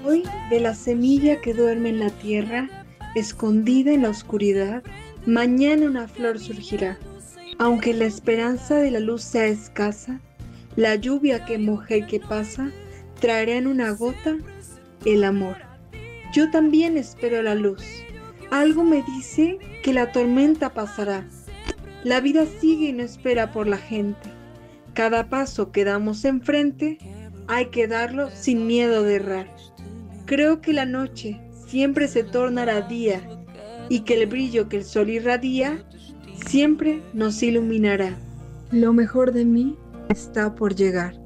Hoy, de la semilla que duerme en la tierra, escondida en la oscuridad, mañana una flor surgirá. Aunque la esperanza de la luz sea escasa, la lluvia que moja y que pasa, traerá en una gota el amor. Yo también espero la luz. Algo me dice que la tormenta pasará. La vida sigue y no espera por la gente. Cada paso que damos enfrente, hay que darlo sin miedo de errar. Creo que la noche siempre se tornará día y que el brillo que el sol irradia siempre nos iluminará. Lo mejor de mí está por llegar.